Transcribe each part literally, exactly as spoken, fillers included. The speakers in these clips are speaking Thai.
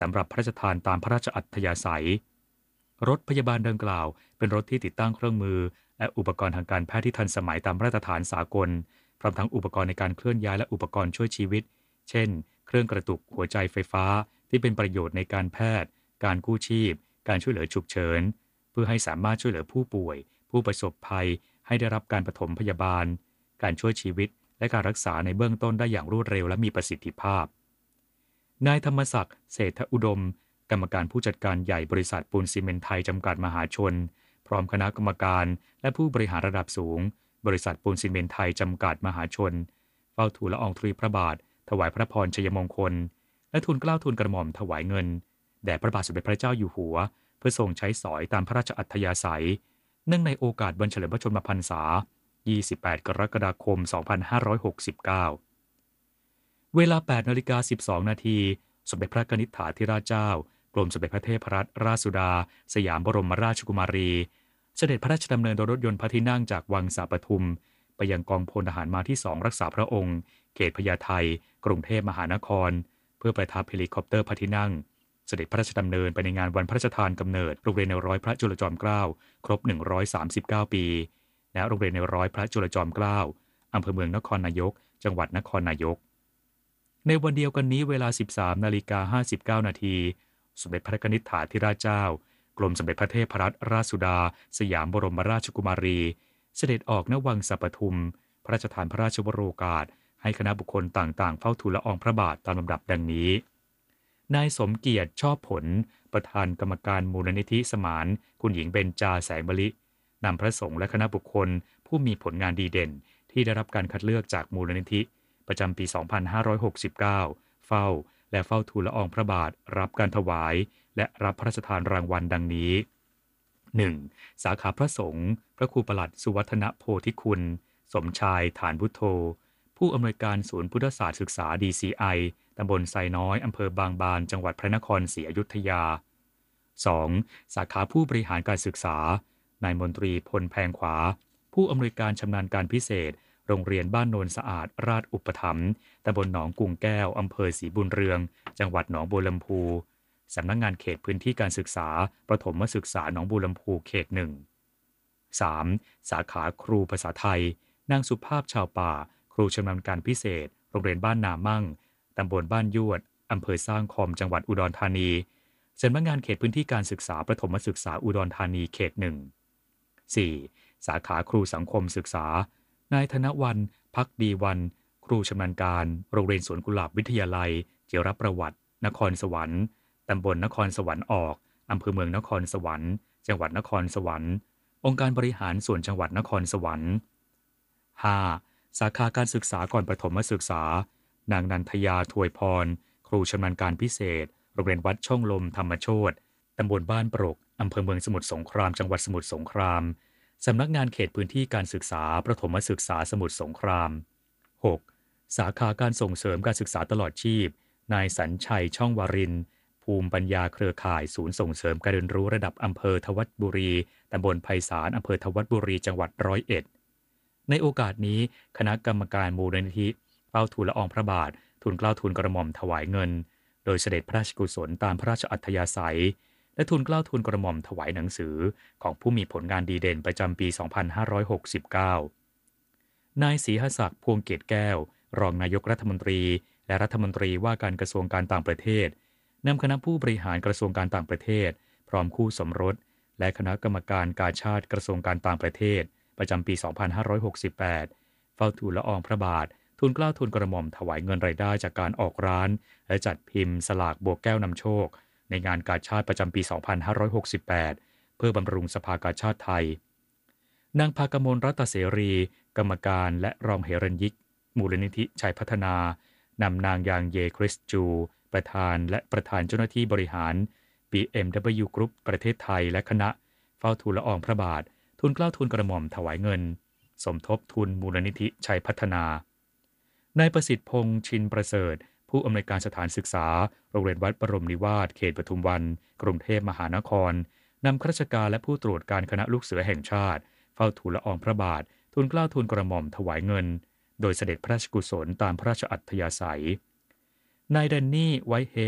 สำหรับพระราชทานตามพระราชอัธยาศัยรถพยาบาลดังกล่าวเป็นรถที่ติดตั้งเครื่องมือและอุปกรณ์ทางการแพทย์ที่ทันสมัยตามมาตรฐานสากลพร้อมทั้งอุปกรณ์ในการเคลื่อนย้ายและอุปกรณ์ช่วยชีวิตเช่นเครื่องกระตุกหัวใจไฟฟ้าที่เป็นประโยชน์ในการแพทย์การกู้ชีพการช่วยเหลือฉุกเฉินเพื่อให้สามารถช่วยเหลือผู้ป่วยผู้ประสบภัยให้ได้รับการปฐมพยาบาลการช่วยชีวิตและการรักษาในเบื้องต้นได้อย่างรวดเร็วและมีประสิทธิภาพนายธรรมศักดิ์เศรษฐอุดมกรรมการผู้จัดการใหญ่บริษัทปูนซีเมนต์ไทยจำกัดมหาชนพร้อมคณะกรรมการและผู้บริหารระดับสูงบริษัทปูนซีเมนต์ไทยจำกัดมหาชนเฝ้าทูลละอองธุลีพระบาทถวายพระพรชัยมงคลและทูลเกล้าทูลกระหม่อมถวายเงินแด่พระบาทสมเด็จพระเจ้าอยู่หัวเพื่อทรงใช้สอยตามพระราชอัธยาศัยเนื่องในโอกาสวันเฉลิมพระชนมพรรษายี่สิบแปดกรกฎาคมสองพันห้าร้อยหกสิบเก้าเวลา แปดนาฬิกาสิบสองนาทีสมเด็จพระนิษฐาธิราชเจ้ากรมสมเด็จพระเทพรัตนราชสุดาสยามบรมราชกุมารีเสด็จพระราชดำเนินโดยรถยนต์พระที่นั่งจากวังสะปทุมไปยังกองพลทหารม้าที่สองรักษาพระองค์เขตพญาไทกรุงเทพมหานครเพื่อประทับเฮลิคอปเตอร์พระที่นั่งเสด็จพระราชดำเนินไปในงานวันพระราชทานกำเนิดโรงเรียนในร้อยพระจุลจอมเกล้าครบหนึ่งร้อยสามสิบเก้าปีและโรงเรียนในร้อยพระจุลจอมเกล้าอำเภอเมืองนครนายกจังหวัดนครนายกในวันเดียวกันนี้เวลา สิบสามนาฬิกาห้าสิบเก้านาทีสมเด็จพระนิษฐาธิราชเจ้ากรมสมเด็จพระเทพรัตนราชสุดาสยามบรมราชกุมารีเสด็จออกณวังสะปทุมพระราชทานพระราชวโรกาสให้คณะบุคคลต่างๆเฝ้าทูลละอองพระบาทตามลำดับดังนี้นายสมเกียรติชอบผลประธานกรรมการมูลนิธิสมานคุณหญิงเบญจาแสงมลินำพระสงฆ์และคณะบุคคลผู้มีผลงานดีเด่นที่ได้รับการคัดเลือกจากมูลนิธิประจำปี สองพันห้าร้อยหกสิบเก้า เฝ้าและเฝ้าทูลละอองพระบาทรับการถวายและรับพระราชทานรางวัลดังนี้ หนึ่ง. สาขาพระสงฆ์พระครูปลัดสุวัฒนโพธิคุณสมชายฐานพุทโธผู้อำนวยการศูนย์พุทธศาสตร์ศึกษา ดี ซี ไอ ตำบลไซน้อยอำเภอบางบานจังหวัดพระนครศรีอยุธยา สอง. สาขาผู้บริหารการศึกษานายมนตรีพลแพงขวาผู้อำนวยการชำนาญการพิเศษโรงเรียนบ้านโนนสะอาดราชอุปถัมภ์ตำบลหนองกุงแก้วอำเภอศรีบุญเรืองจังหวัดหนองบัวลำพูสำนักงานเขตพื้นที่การศึกษาประถมศึกษาหนองบัวลำพูเขตหนึ่ง สาม. สาขาครูภาษาไทยนางสุภาพชาวป่าครูชำนาญการพิเศษโรงเรียนบ้านนามั่งตำบลบ้านยวดอำเภอสร้างคอมจังหวัดอุดรธานีสำนักงานเขตพื้นที่การศึกษาประถมศึกษาอุดรธานีเขตหนึ่ง สี่. สาขาครูสังคมศึกษานายธนวันพักดีวันครูชำนาญการโรงเรียนสวนกุหลาบวิทยาลัยเจรประวัตินครสวรรค์ตำบลนครสวรรค์ออกอำเภอเมืองนครสวรรค์จังหวัดนครสวรรค์องค์การบริหารส่วนจังหวัดนครสวรรค์ ห้า. สาขาการศึกษาก่อนประถมศึกษานางนันทยาถวยพรครูชำนาญการพิเศษโรงเรียนวัดช่องลมธรรมโชติตำบลบ้านปรกอำเภอเมืองสมุทรสงครามจังหวัดสมุทรสงครามสำนักงานเขตพื้นที่การศึกษาประถมศึกษาสมุทรสงคราม หก. สาขาการส่งเสริมการศึกษาตลอดชีพนายสัญชัยช่องวารินภูมิปัญญาเครือข่ายศูนย์ส่งเสริมการเรียนรู้ระดับอำเภอทวัดบุรีตำบลไพศาลอำเภอทวัดบุรีจังหวัดร้อยเอ็ดในโอกาสนี้คณะกรรมการมูลนิธิเฝ้าทูลละอองพระบาททูลเกล้าทูลกระหม่อมถวายเงินโดยเสด็จพระราชกุศลตามพระราชอัธยาศัยและทูลเกล้าทูลกระหม่อมถวายหนังสือของผู้มีผลงานดีเด่นประจำปี สองพันห้าร้อยหกสิบเก้า นายศรีหศักดิ์พวงเกตแก้วรองนายกรัฐมนตรีและรัฐมนตรีว่าการกระทรวงการต่างประเทศนำคณะผู้บริหารกระทรวงการต่างประเทศพร้อมคู่สมรสและคณะกรรมการกาชาดกระทรวงการต่างประเทศประจำปี สองพันห้าร้อยหกสิบแปด เฝ้าทูลละอองพระบาททูลเกล้าทูลกระหม่อมถวายเงินรายได้จากการออกร้านและจัดพิมพ์สลากบัวแก้วนำโชคในงานกาชาดประจำปี สองพันห้าร้อยหกสิบแปด เพื่อบำรุงสภากาชาดไทยนางภากมลรัตนเสรีกรรมการและรองเหรัญยิกมูลนิธิชัยพัฒนานำนางยางเยคริสจูประธานและประธานเจ้าหน้าที่บริหาร บี เอ็ม ดับเบิลยู Group ประเทศไทยและคณะเฝ้าทูลละอองพระบาททูลเกล้าทูลกระหม่อมถวายเงินสมทบทุนมูลนิธิชัยพัฒนานายประสิทธิ์พงษ์ชินประเสริฐผู้อำนวยการสถานศึกษาโรงเรียนวัดบรมนิวาสเขตปทุมวันกรุงเทพมหานครนำข้าราชการและผู้ตรวจการคณะลูกเสือแห่งชาติเฝ้าทูลละอองพระบาททูลเกล้าทูลกระหม่อมถวายเงินโดยเสด็จพระราชกุศลตามพระราชอัธยาศัยนายแดนนี่ไวท์เฮด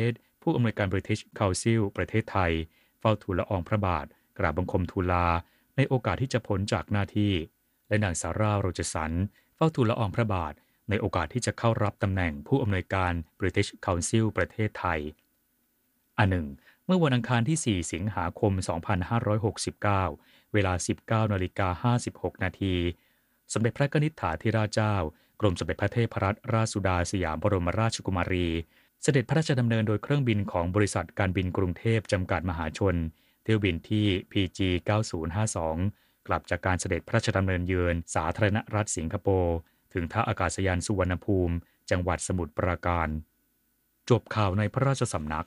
ผู้อำนวยการ British Council ประเทศไทยเฝ้าทูลละอองพระบาทกราบบังคมทูลลาในโอกาสที่จะพ้นจากหน้าที่และนางซาร่าโรเจสันเฝ้าทูลละอองพระบาทในโอกาสที่จะเข้ารับตำแหน่งผู้อำนวยการ British Council ประเทศไทยอันหนึ่งเมื่อวันอังคารที่สี่สิงหาคมสองพันห้าร้อยหกสิบเก้าเวลา สิบเก้านาฬิกาห้าสิบหกนาทีสมเด็จพระนิธิถาธิราชเจ้ากรมสมเด็จพระเทพรัตนราชสุดาสยามบรมราชกุมารีเสด็จพระราชดำเนินโดยเครื่องบินของบริษัทการบินกรุงเทพจำกัดมหาชนเที่ยวบินที่ พี จี เก้าศูนย์ห้าสอง กลับจากการเสด็จพระราชดำเนินเยือนสาธารณรัฐสิงคโปร์ถึงท่าอากาศยานสุวรรณภูมิจังหวัดสมุทรปราการจบข่าวในพระราชสำนัก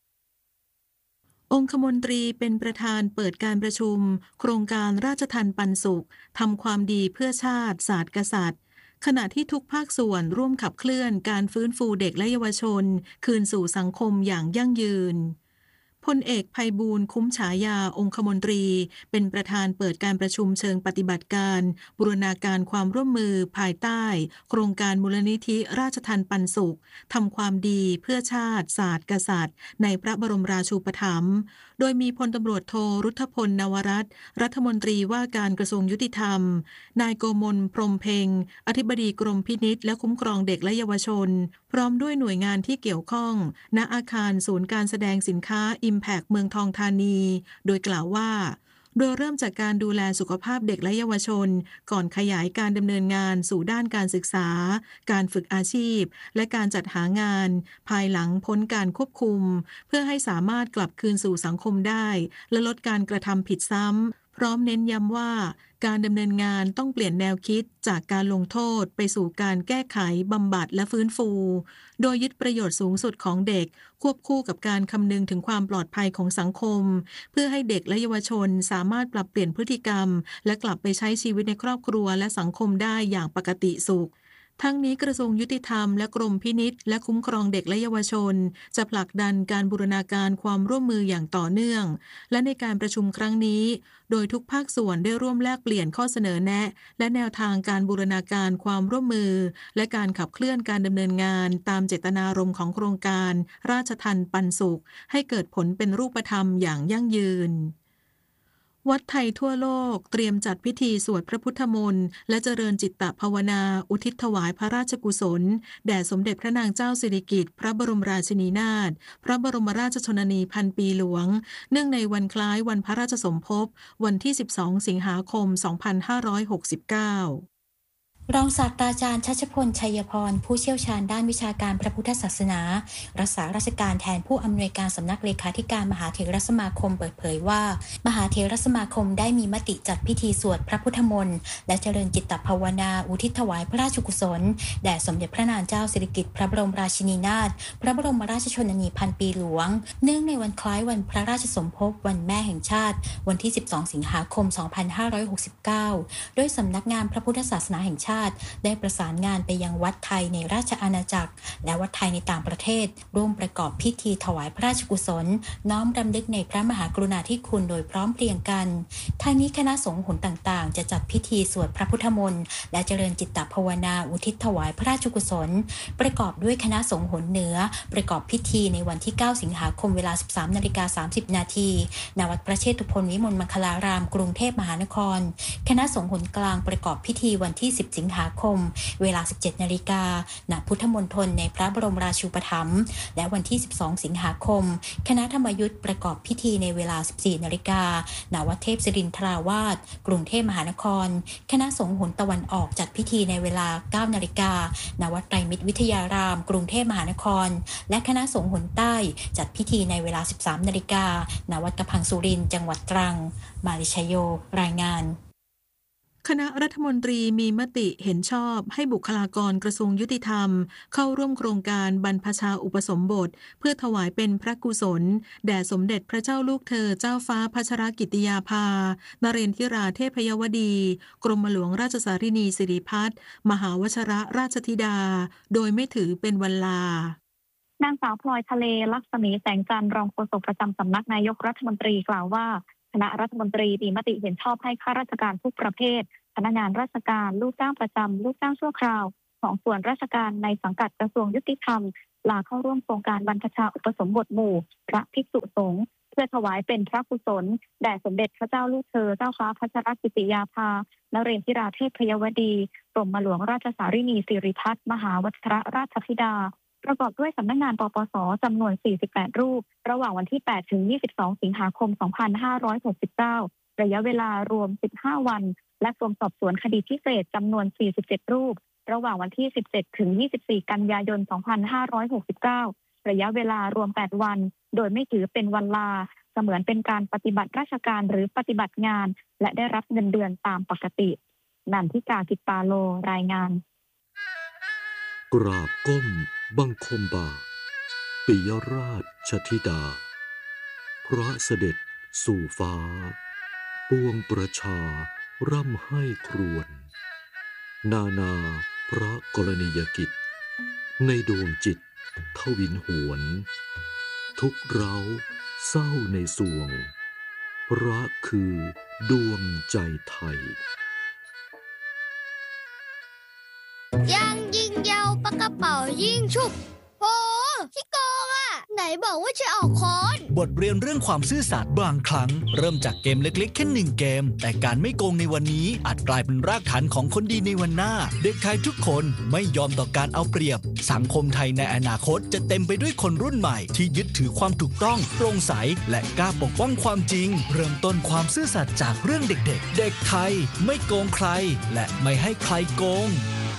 องคมนตรีเป็นประธานเปิดการประชุมโครงการราชทัณฑ์ปันสุขทำความดีเพื่อชาติศาสตร์กษัตริย์ขณะที่ทุกภาคส่วนร่วมขับเคลื่อนการฟื้นฟูเด็กและเยาวชนคืนสู่สังคมอย่างยั่งยืนพลเอกไพบูลย์คุ้มฉายาองคมนตรีเป็นประธานเปิดการประชุมเชิงปฏิบัติการบูรณาการความร่วมมือภายใต้โครงการมูลนิธิราชทัณฑ์ปันสุขทำความดีเพื่อชาติศาสตร์กษัตริย์ในพระบรมราชูปถัมภ์โดยมีพลตำรวจโทรุทธพลนวรัตน์รัฐมนตรีว่าการกระทรวงยุติธรรมนายโกมลพรหมเพ็งอธิบดีกรมพินิจและคุ้มครองเด็กและเยาวชนพร้อมด้วยหน่วยงานที่เกี่ยวข้องณอาคารศูนย์การแสดงสินค้า Impact เมืองทองธานีโดยกล่าวว่าโดยเริ่มจากการดูแลสุขภาพเด็กและเยาวชนก่อนขยายการดำเนินงานสู่ด้านการศึกษาการฝึกอาชีพและการจัดหางานภายหลังพ้นการควบคุมเพื่อให้สามารถกลับคืนสู่สังคมได้และลดการกระทำผิดซ้ำพร้อมเน้นย้ำว่าการดำเนินงานต้องเปลี่ยนแนวคิดจากการลงโทษไปสู่การแก้ไขบำบัดและฟื้นฟูโดยยึดประโยชน์สูงสุดของเด็กควบคู่กับการคำนึงถึงความปลอดภัยของสังคมเพื่อให้เด็กและเยาวชนสามารถปรับเปลี่ยนพฤติกรรมและกลับไปใช้ชีวิตในครอบครัวและสังคมได้อย่างปกติสุขทั้งนี้กระทรวงยุติธรรมและกรมพินิจและคุ้มครองเด็กและเยาวชนจะผลักดันการบูรณาการความร่วมมืออย่างต่อเนื่องและในการประชุมครั้งนี้โดยทุกภาคส่วนได้ร่วมแลกเปลี่ยนข้อเสนอแนะและแนวทางการบูรณาการความร่วมมือและการขับเคลื่อนการดำเนินงานตามเจตนารมณ์ของโครงการราชทัณฑ์ปันสุขให้เกิดผลเป็นรูปธรรมอย่างยั่งยืนวัดไทยทั่วโลกเตรียมจัดพิธีสวดพระพุทธมนต์และเจริญจิตตภาวนาอุทิศถวายพระราชกุศลแด่สมเด็จพระนางเจ้าสิริกิติ์พระบรมราชินีนาถพระบรมราชชนนีพันปีหลวงเนื่องในวันคล้ายวันพระราชสมภพวันที่สิบสองสิงหาคมสองพันห้าร้อยหกสิบเก้ารองศาสตราจารย์ชัชพลชัยพรผู้เชี่ยวชาญด้านวิชาการพระพุทธศาสนารักษาราชการแทนผู้อำนวยการสำนักเลขาธิการมหาเถรสมาคมเปิดเผยว่ามหาเถรสมาคมได้มีมติจัดพิธีสวดพระพุทธมนต์และเจริญจิตตภาวนาอุทิศถวายพระราชกุศลแด่สมเด็จพระนางเจ้าสิริกิติ์พระบรมราชินีนาถพระบรมราชชนนีพันปีหลวงเนื่องในวันคล้ายวันพระราชสมภพวันแม่แห่งชาติวันที่สิบสองสิงหาคมสองพันห้าร้อยหกสิบเก้าโดยสำนักงานพระพุทธศาสนาแห่งชาติได้ประสานงานไปยังวัดไทยในราชอาณาจักรและวัดไทยในต่างประเทศร่วมประกอบพิธีถวายพระราชกุศลน้อมรำลึกในพระมหากรุณาธิคุณโดยพร้อมเพรียงกันทางนี้คณะสงฆ์หนต่างๆจะจัดพิธีสวดพระพุทธมนต์และเจริญจิตตภาวนาอุทิศถวายพระราชกุศลประกอบด้วยคณะสงฆ์หนเหนือประกอบพิธีในวันที่เก้าสิงหาคมเวลา สิบสามนาฬิกาสามสิบนาทีณวัดพระเชตุพนวิมลมังคลารามกรุงเทพมหานครคณะสงฆ์หนกลางประกอบพิธีวันที่สิบสิงหาคมเวลา สิบเจ็ดนาฬิกา ณ พุทธมณฑลในพระบรมราชูปถัมภ์และวันที่สิบสองสิงหาคมคณะธรรมยุทธประกอบพิธีในเวลา สิบสี่นาฬิกา ณ วัดเทพศิรินทราวาสกรุงเทพมหานครคณะสงฆ์หนตะวันออกจัดพิธีในเวลา เก้านาฬิกา ณ วัดไตรมิตรวิทยารามกรุงเทพมหานครและคณะสงฆ์หนใต้จัดพิธีในเวลา สิบสามนาฬิกา ณ วัดกระพังสุรินทร์จังหวัดตรังมาลิชโยรายงานคณะรัฐมนตรีมีมติเห็นชอบให้บุคลากรกระทรวงยุติธรรมเข้าร่วมโครงการบรรพชาอุปสมบทเพื่อถวายเป็นพระกุศลแด่สมเด็จพระเจ้าลูกเธอเจ้าฟ้าพัชรกิติยาภานเรนทิราเทพยวดีกรมหลวงราชสารินีสิริพัฒน์มหาวชรราชธิดาโดยไม่ถือเป็นวันลานางสาวพลอยทะเลลักษมีแสงจันทร์รองโฆษกประจำสำนักนายกรัฐมนตรีกล่าวว่าคณะรัฐมนตรีมีมติเห็นชอบให้ข้าราชการทุกประเภทพนักงานราชการลูกจ้างประจำลูกจ้างชั่วคราวของส่วนราชการในสังกัดกระทรวงยุติธรรมลาเข้าร่วมโครงการบรรพชาอุปสมบทหมู่พระภิกษุสงฆ์เพื่อถวายเป็นพระกุศลแด่สมเด็จพระเจ้าลูกเธอเจ้าฟ้าพัชรกิติยาภานเรศวราเทพยวดีกรมหลวงราชสารินีสิริพัฒน์มหาวชิรราชธิดาประกอบด้วยสำนักงานปปสจำนวนสี่สิบแปดรูประหว่างวันที่แปดถึงยี่สิบสองสิงหาคมสองพันห้าร้อยหกสิบเก้าระยะเวลารวมสิบห้าวันและกรมสอบสวนคดีพิเศษจำนวนสี่สิบเจ็ดรูประหว่างวันที่สิบเจ็ดถึงยี่สิบสี่กันยายนสองพันห้าร้อยหกสิบเก้าระยะเวลารวมแปดวันโดยไม่ถือเป็นวันลาเสมือนเป็นการปฏิบัติราชการหรือปฏิบัติงานและได้รับเงินเดือนตามปกตินันทิกา กิตปาโลรายงานกราบก้มบังคมบาทปิยราชธิดาพระเสด็จสู่ฟ้าปวงประชาร่ำให้ครวญนานาพระกรณียกิจในดวงจิตทวินหวนทุกเร้าเศร้าในสวงพระคือดวงใจไทยยังยิงยาวปากกระเป๋ายิงฉุบโหขี้โกงอ่ะไหนบอกว่าจะออกค้อนบทเรียนเรื่องความซื่อสัตย์บางครั้งเริ่มจากเกมเล็กๆแค่หนึ่งเกมแต่การไม่โกงในวันนี้อาจกลายเป็นรากฐานของคนดีในวันหน้าเด็กไทยทุกคนไม่ยอมต่อการเอาเปรียบสังคมไทยในอนาคตจะเต็มไปด้วยคนรุ่นใหม่ที่ยึดถือความถูกต้องโปร่งใสและกล้าปกป้องความจริงเริ่มต้นความซื่อสัตย์จากเรื่องเด็กๆเด็กไทยไม่โกงใครและไม่ให้ใครโกง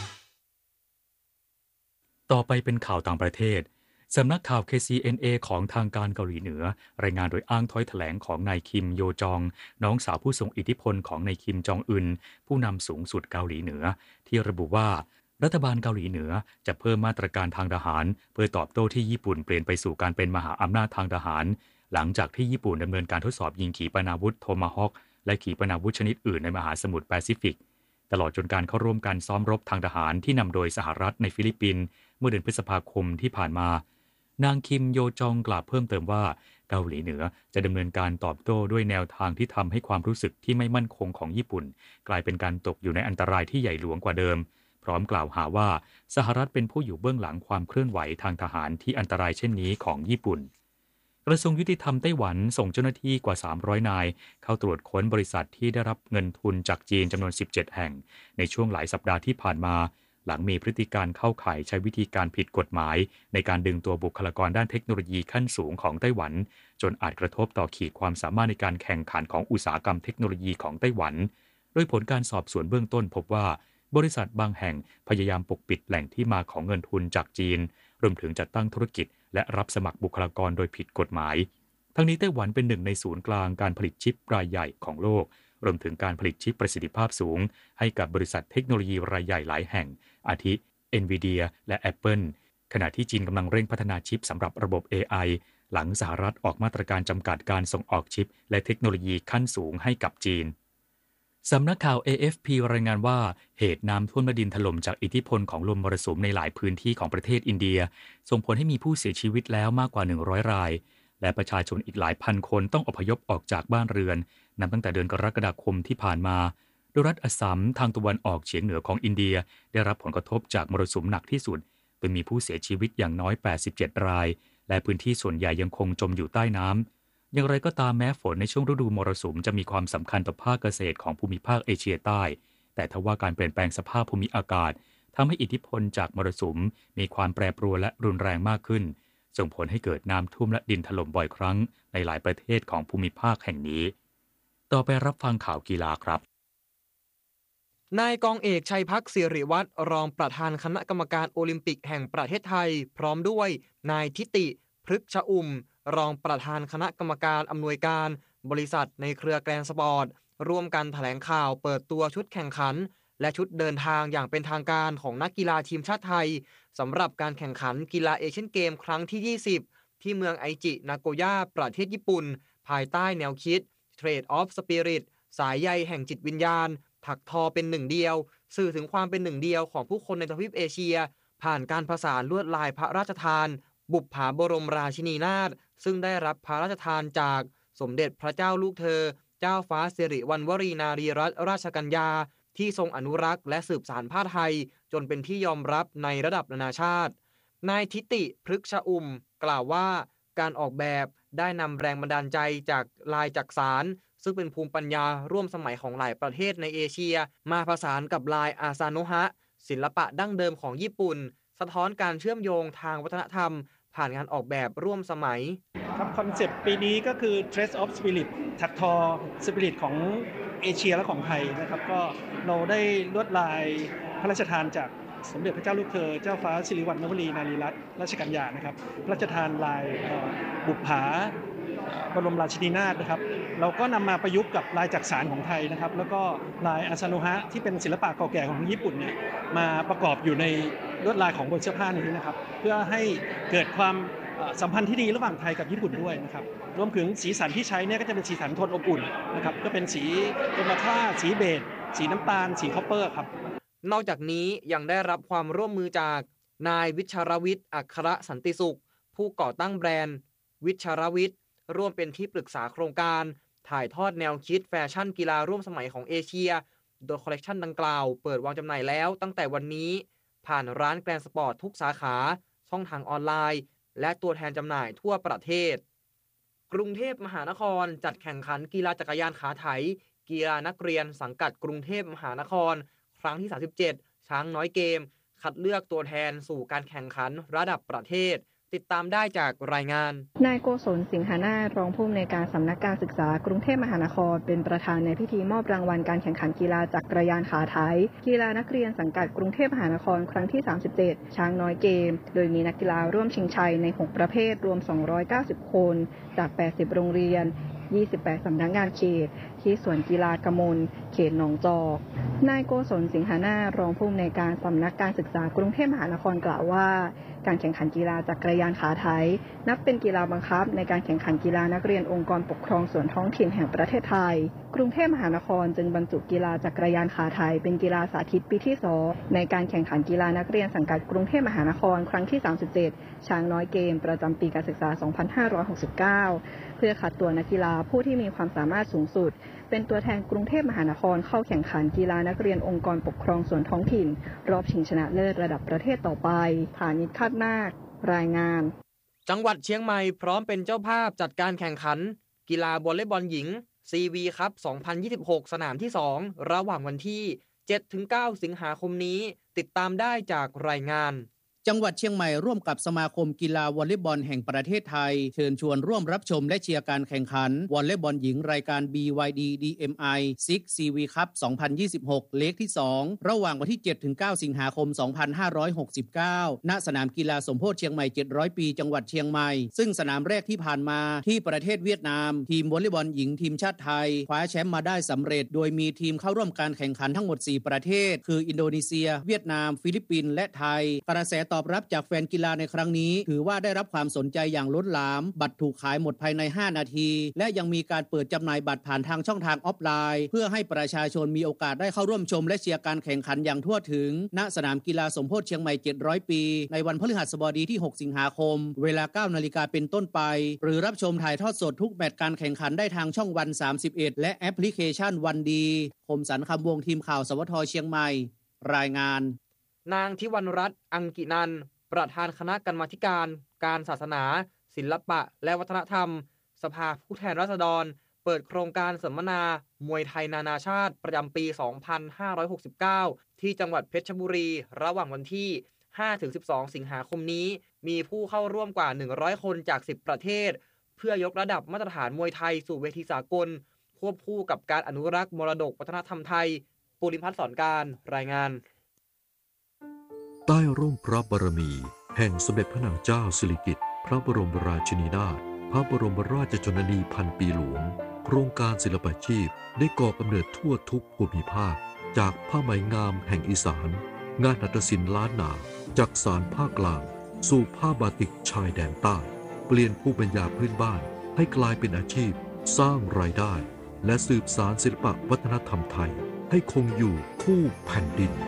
ต่อไปเป็นข่าวต่างประเทศสำนักข่าว เค ซี เอ็น เอ ของทางการเกาหลีเหนือรายงานโดยอ้างถ้อยแถลงของนายคิมโยจองน้องสาวผู้ทรงอิทธิพลของนายคิมจองอึนผู้นำสูงสุดเกาหลีเหนือที่ระบุว่ารัฐบาลเกาหลีเหนือจะเพิ่มมาตรการทางทหารเพื่อตอบโต้ที่ญี่ปุ่นเปลี่ยนไปสู่การเป็นมหาอำนาจทางทหารหลังจากที่ญี่ปุ่นดำเนินการทดสอบยิงขีปนาวุธโทมาฮอคและขีปนาวุธชนิดอื่นในมหาสมุทรแปซิฟิกตลอดจนการเข้าร่วมการซ้อมรบทางทหารที่นำโดยสหรัฐในฟิลิปปินส์เมื่อเดือนพฤษภาคมที่ผ่านมานางคิมโยจองกล่าวเพิ่มเติมว่าเกาหลีเหนือจะดำเนินการตอบโต้ด้วยแนวทางที่ทำให้ความรู้สึกที่ไม่มั่นคงของญี่ปุ่นกลายเป็นการตกอยู่ในอันตรายที่ใหญ่หลวงกว่าเดิมพร้อมกล่าวหาว่าสหรัฐเป็นผู้อยู่เบื้องหลังความเคลื่อนไหวทางทหารที่อันตรายเช่นนี้ของญี่ปุ่นกระทรวงยุติธรรมไต้หวันส่งเจ้าหน้าที่กว่าสามร้อยนายเข้าตรวจค้นบริษัทที่ได้รับเงินทุนจากจีนจำนวนสิบเจ็ดแห่งในช่วงหลายสัปดาห์ที่ผ่านมาหลังมีพฤติการเข้าข่ายใช้วิธีการผิดกฎหมายในการดึงตัวบุคลากรด้านเทคโนโลยีขั้นสูงของไต้หวันจนอาจกระทบต่อขีดความสามารถในการแข่งขันของอุตสาหกรรมเทคโนโลยีของไต้หวันโดยผลการสอบสวนเบื้องต้นพบว่าบริษัทบางแห่งพยายามปกปิดแหล่งที่มาของเงินทุนจากจีนรวมถึงจัดตั้งธุรกิจและรับสมัครบุคลากรโดยผิดกฎหมายทั้งนี้ไต้หวันเป็นหนึ่งในศูนย์กลางการผลิตชิปรายใหญ่ของโลกรวมถึงการผลิตชิปประสิทธิภาพสูงให้กับบริษัทเทคโนโลยีรายใหญ่หลายแห่งอาทิNvidia และ Apple ขณะที่จีนกำลังเร่งพัฒนาชิปสำหรับระบบ เอ ไอ หลังสหรัฐออกมาตรการจำกัดการส่งออกชิปและเทคโนโลยีขั้นสูงให้กับจีนสำนักข่าว เอ เอฟ พี รายงานว่าเหตุน้ำท่วมและดินถล่มจากอิทธิพลของลมมรสุมในหลายพื้นที่ของประเทศอินเดียส่งผลให้มีผู้เสียชีวิตแล้วมากกว่าหนึ่งร้อยรายและประชาชนอีกหลายพันคนต้องอพยพออกจากบ้านเรือนนับตั้งแต่เดือนกรกฎาคมที่ผ่านมาโดยรัฐอัสสัมทางตะวันออกเฉียงเหนือของอินเดียได้รับผลกระทบจากมรสุมหนักที่สุดโดยมีผู้เสียชีวิตอย่างน้อยแปดสิบเจ็ดรายและพื้นที่ส่วนใหญ่ยังคงจมอยู่ใต้น้ำอย่างไรก็ตามแม้ฝนในช่วงฤดูมรสุมจะมีความสำคัญต่อภาคเกษตรของภูมิภาคเอเชียใต้แต่ทว่าการเปลี่ยนแปลงสภาพภูมิอากาศทำให้อิทธิพลจากมรสุมมีความแปรปรวนและรุนแรงมากขึ้นส่งผลให้เกิดน้ำท่วมและดินถล่มบ่อยครั้งในหลายประเทศของภูมิภาคแห่งนี้ต่อไปรับฟังข่าวกีฬาครับนายกองเอกชัยพักศิริวัฒน์รองประธานคณะกรรมการโอลิมปิกแห่งประเทศไทยพร้อมด้วยนายทิติพฤกษอุ่มรองประธานคณะกรรมการอำนวยการบริษัทในเครือแกรนด์สปอร์ตร่วมกันแถลงข่าวเปิดตัวชุดแข่งขันและชุดเดินทางอย่างเป็นทางการของนักกีฬาทีมชาติไทยสำหรับการแข่งขันกีฬาเอเชียนเกมครั้งที่ยี่สิบที่เมืองไอจินาโกย่าประเทศญี่ปุ่นภายใต้แนวคิด Trade of Spirit สายใยแห่งจิตวิญญาณถักทอเป็นหนึ่งเดียวสื่อถึงความเป็นหนึ่งเดียวของผู้คนในทวีปเอเชียผ่านการผสานลวดลายพระราชทานบุปผาบรมราชินีนาถซึ่งได้รับพระราชทานจากสมเด็จพระเจ้าลูกเธอเจ้าฟ้าสิริวัณวรีนารีรัตนราชกัญญาที่ทรงอนุรักษ์และสืบสานผ้าไทยจนเป็นที่ยอมรับในระดับนานาชาตินายทิติพฤกษอุ่มกล่าวว่าการออกแบบได้นำแรงบันดาลใจจากลายจักสานซึ่งเป็นภูมิปัญญาร่วมสมัยของหลายประเทศในเอเชียมาผสานกับลายอาซาโนะฮะศิลปะดั้งเดิมของญี่ปุ่นสะท้อนการเชื่อมโยงทางวัฒนธรรมผ่านงานออกแบบร่วมสมัยครับคอนเซปต์ปีนี้ก็คือ Trace of Spirit ถักทอ Spirit ของเอเชียและของไทยนะครับก็เราได้ลวดลายพระราชทานจากสมเด็จพระเจ้าลูกเธอเจ้าฟ้าสิริวัณณวรีนารีรัตนราชกัญญานะครับพระราชทานลายบุปผาบรมราชินีนาถนะครับเราก็นำมาประยุกต์กับลายจักสานของไทยนะครับแล้วก็ลายอาซาโนะฮะที่เป็นศิลปะเก่าแก่ของญี่ปุ่นเนี่ยมาประกอบอยู่ในลวดลายของบนเสื้อผ้านี้นะครับเพื่อให้เกิดความสัมพันธ์ที่ดีระหว่างไทยกับญี่ปุ่นด้วยนะครับรวมถึงสีสันที่ใช้เนี่ยก็จะเป็นสีสันโทนอบอุ่นนะครับก็เป็นสีกรมท่าสีเบจสีน้ำตาลสีคอปเปอร์ครับนอกจากนี้ยังได้รับความร่วมมือจากนายวิชรวิทย์อัครสันติสุขผู้ก่อตั้งแบรนด์วิชรวิทย์ร่วมเป็นที่ปรึกษาโครงการถ่ายทอดแนวคิดแฟชั่นกีฬาร่วมสมัยของเอเชียโดยคอลเลกชันดังกล่าวเปิดวางจำหน่ายแล้วตั้งแต่วันนี้ผ่านร้านแกรนด์สปอร์ตทุกสาขาช่องทางออนไลน์และตัวแทนจำหน่ายทั่วประเทศกรุงเทพมหานครจัดแข่งขันกีฬาจักรยานขาไถกีฬานักเรียนสังกัดกรุงเทพมหานครครั้งที่สามสิบเจ็ดช้างน้อยเกมคัดเลือกตัวแทนสู่การแข่งขันระดับประเทศติดตามได้จากรายงานนายโกศลสิงหานาถรองผู้อำนวยการสำนักการศึกษากรุงเทพมหานครเป็นประธานในพิธีมอบรางวัลการแข่งขันกีฬาจักรยานขาไถกีฬานักเรียนสังกัดกรุงเทพมหานครครั้งที่สามสิบเจ็ดช้างน้อยเกมโดยมีนักกีฬาร่วมชิงชัยในหกประเภทรวมสองร้อยเก้าสิบคนจากแปดสิบโรงเรียนยี่สิบแปดสำนักงานเขตที่สวนกีฬากมลเขตหนองจอกนายโกศลสิงหานาถรองผู้อำนวยการสำนักการศึกษากรุงเทพมหานครกล่าวว่าการแข่งขันกีฬาจักรยานขาไถนับเป็นกีฬาบังคับในการแข่งขันกีฬานักเรียนองค์กรปกครองส่วนท้องถิ่นแห่งประเทศไทยกรุงเทพมหานครจึงบรรจุกีฬาจักรยานขาไถเป็นกีฬาสาธิตปีที่สองในการแข่งขันกีฬานักเรียนสังกัดกรุงเทพมหานครครั้งที่สามสิบเจ็ดช้างน้อยเกมประจำปีการศึกษาสองพันห้าร้อยหกสิบเก้าเพื่อคัดตัวนักกีฬาผู้ที่มีความสามารถสูงสุดเป็นตัวแทนกรุงเทพมหานครเข้าแข่งขันกีฬานักเรียนองค์กรปกครองส่วนท้องถิ่นรอบชิงชนะเลิศระดับประเทศต่อไปฐานิช คาดนาครายงานจังหวัดเชียงใหม่พร้อมเป็นเจ้าภาพจัดการแข่งขันกีฬาวอลเลย์บอลหญิง ซี วี ครับ สองพันยี่สิบหก สนามที่ สอง ระหว่างวันที่ เจ็ดถึงเก้า สิงหาคมนี้ติดตามได้จากรายงานจังหวัดเชียงใหม่ร่วมกับสมาคมกีฬาวอลเลย์บอลแห่งประเทศไทยเชิญชวนร่วมรับชมและเชียร์การแข่งขันวอลเลย์บอลหญิงรายการ บี วาย ดี ดี เอ็ม ไอ ซิกซ์ ซี วี Cup สองพันยี่สิบหก เลขที่ สอง ระหว่างวันที่ เจ็ดถึงเก้า สิงหาคม สองพันห้าร้อยหกสิบเก้า ณ สนามกีฬาสมโภชเชียงใหม่ เจ็ดร้อย ปีจังหวัดเชียงใหม่ซึ่งสนามแรกที่ผ่านมาที่ประเทศเวียดนามทีมวอลเลย์บอลหญิงทีมชาติไทยคว้าแชมป์มาได้สำเร็จโดยมีทีมเข้าร่วมการแข่งขันทั้งหมดสี่ประเทศคืออินโดนีเซียเวียดนามฟิลิปปินส์และไทยกระแสตอบรับจากแฟนกีฬาในครั้งนี้ถือว่าได้รับความสนใจอย่างล้นหลามบัตรถูกขายหมดภายในห้านาทีและยังมีการเปิดจำหน่ายบัตรผ่านทางช่องทางออฟไลน์เพื่อให้ประชาชนมีโอกาสได้เข้าร่วมชมและเชียร์การแข่งขันอย่างทั่วถึงณสนามกีฬาสมโภชเชียงใหม่เจ็ดร้อยปีในวันพฤหัสบดีที่หกสิงหาคมเวลา เก้านาฬิกา เป็นต้นไปหรือรับชมถ่ายทอดสดทุกแมตช์การแข่งขันได้ทางช่องวันสามสิบเอ็ดและแอปพลิเคชันวันดีคมสันต์คำวงทีมข่าวสวทเชียงใหม่รายงานนางทิวรรณรัตน์อังกินันท์ประธานคณะกรรมาธิการการศาสนาศิลปะและวัฒนธรรมสภาผู้แทนราษฎรเปิดโครงการสัมมนามวยไทยนานาชาติประจำปี สองพันห้าร้อยหกสิบเก้า ที่จังหวัดเพชรบุรีระหว่างวันที่ ห้าถึงสิบสอง สิงหาคมนี้มีผู้เข้าร่วมกว่า หนึ่งร้อย คนจาก สิบ ประเทศเพื่อยกระดับมาตรฐานมวยไทยสู่เวทีสากลควบคู่กับการอนุรักษ์มรดกวัฒนธรรมไทยปุริพัฒน์สอนการรายงานใต้ร่มพระบารมีแห่งสมเด็จพระนางเจ้าสิริกิติ์พระบรมราชินีนาถพระบรมราชชนนีพันปีหลวงโครงการศิลปาชีพได้ก่อกำเนิดทั่วทุกภูมิภาคจากผ้าไหมงามแห่งอีสานงานหัตถศิลป์ล้านนาจากสานภาคกลางสู่ผ้าบาติกชายแดนใต้เปลี่ยนภูมิปัญญาพื้นบ้านให้กลายเป็นอาชีพสร้างรายได้และสืบสานศิลปวัฒนธรรมไทยให้คงอยู่คู่แผ่นดิน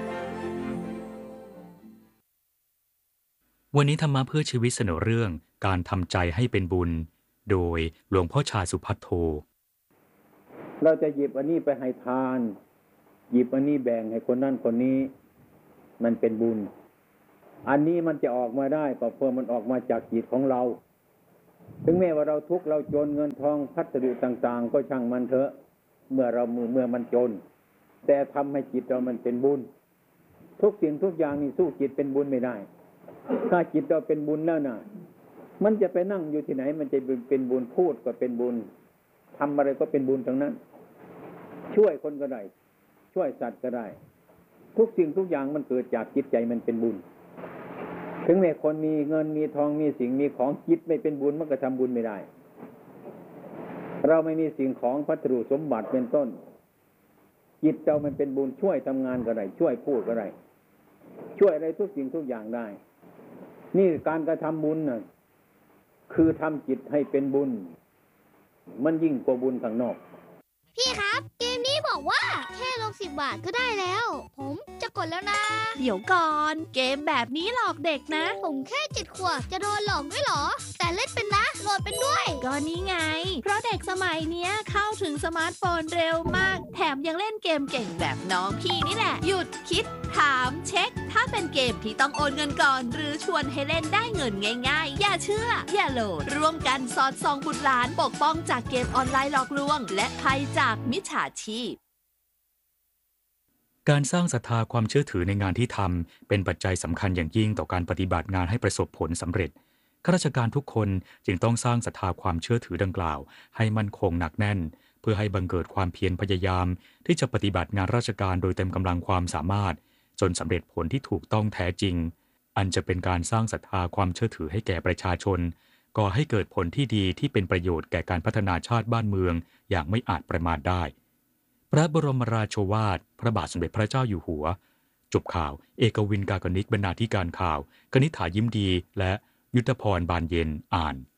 วันนี้ธรรมะเพื่อชีวิตเสนอเรื่องการทำใจให้เป็นบุญโดยหลวงพ่อชาสุภัทโทเราจะหยิบอันนี้ไปให้ทานหยิบอันนี้แบ่งให้คนนั้นคนนี้มันเป็นบุญอันนี้มันจะออกมาได้ก็เพราะมันออกมาจากจิตของเราถึงแม้ว่าเราทุกข์เราจนเงินทองพัสดุต่างๆก็ช่างมันเถอะเมื่อเราเมื่อมันจนแต่ทำให้จิตเรามันเป็นบุญทุกสิ่งทุกอย่างนี่สู้จิตเป็นบุญไม่ได้ถ้าจิตเราเป็นบุญแล้วนะมันจะไปนั่งอยู่ที่ไหนมันจะเป็นบุญพูดก็เป็นบุญทำอะไรก็เป็นบุญทั้งนั้นช่วยคนก็ได้ช่วยสัตว์ก็ได้ทุกสิ่งทุกอย่างมันเกิดจากจิตใจมันเป็นบุญถึงแม้คนมีเงินมีทองมีสิ่งมีของจิตไม่เป็นบุญมันก็ทำบุญไม่ได้เราไม่มีสิ่งของพัสดุสมบัติเป็นต้นจิตเรามันเป็นบุญช่วยทำงานก็ได้ช่วยพูดก็ได้ช่วยอะไรทุกสิ่งทุกอย่างได้นี่การกระทำบุญน่ะคือทำจิตให้เป็นบุญมันยิ่งกว่าบุญข้างนอกพี่ครับเกมนี้บอกว่าแค่ลงสิบบาทก็ได้แล้วผมจะกดแล้วนะเดี๋ยวก่อนเกมแบบนี้หลอกเด็กนะผมแค่เจ็ดขวบจะโดนหลอกด้วยเหรอแต่เล่นเป็นนะโหลดเป็นด้วยก็นี่ไงเพราะเด็กสมัยเนี้ยเข้าถึงสมาร์ทโฟนเร็วมากแถมยังเล่นเกมเก่งแบบน้องพี่นี่แหละหยุดคิดถามเช็คถ้าเป็นเกมที่ต้องโอนเงินก่อนหรือชวนให้เล่นได้เงินง่ายๆอย่าเชื่ออย่าโหลดร่วมกันสอดส่องบุตรหลานปกป้องจากเกมออนไลน์หลอกลวงและภัยจากมิจฉาชีพการสร้างศรัทธาความเชื่อถือในงานที่ทำเป็นปัจจัยสำคัญอย่างยิ่งต่อการปฏิบัติงานให้ประสบผลสำเร็จข้าราชการทุกคนจึงต้องสร้างศรัทธาความเชื่อถือดังกล่าวให้มั่นคงหนักแน่นเพื่อให้บังเกิดความเพียรพยายามที่จะปฏิบัติงานราชการโดยเต็มกำลังความสามารถจนสำเร็จผลที่ถูกต้องแท้จริงอันจะเป็นการสร้างศรัทธาความเชื่อถือให้แก่ประชาชนก่อให้เกิดผลที่ดีที่เป็นประโยชน์แก่การพัฒนาชาติบ้านเมืองอย่างไม่อาจประมาทได้พระบรมราโชวาทพระบาทสมเด็จพระเจ้าอยู่หัวจบข่าวเอกวินกากนิกบรรณาธิการข่าวกนิษฐายิ้มดีและยุทธพรบานเย็นอ่าน